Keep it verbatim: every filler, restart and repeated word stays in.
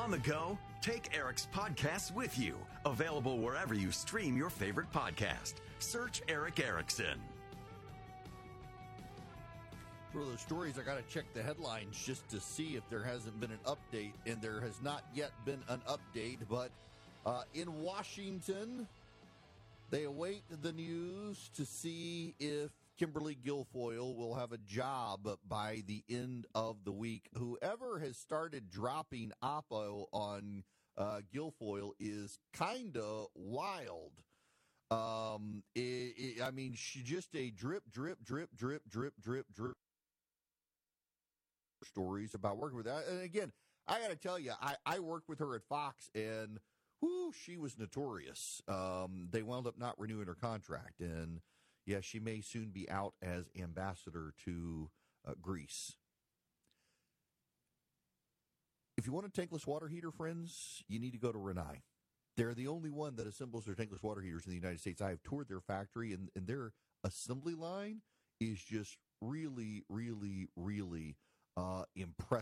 On the go? Take Eric's podcast with you. Available wherever you stream your favorite podcast. Search Eric Erickson. For those stories, I got to check the headlines just to see if there hasn't been an update, and there has not yet been an update. But uh, in Washington, they await the news to see if Kimberly Guilfoyle will have a job by the end of the week. Whoever has started dropping Oppo on uh, Guilfoyle is kind of wild. Um, it, it, I mean, she just a drip, drip, drip, drip, drip, drip, drip. Stories about working with that. And again, I got to tell you, I, I worked with her at Fox, and whoo, she was notorious. Um, they wound up not renewing her contract, and yeah, she may soon be out as ambassador to uh, Greece. If you want a tankless water heater, friends, you need to go to Rinnai. They're the only one that assembles their tankless water heaters in the United States. I have toured their factory, and, and their assembly line is just really, really, really Uh, impressive.